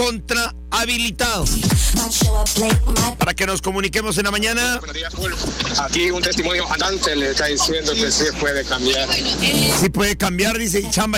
recontra habilitado. Para que nos comuniquemos en la mañana. Buenos días, Paul. Aquí un testimonio andante le está diciendo que sí puede cambiar. Sí puede cambiar, dice Chamba.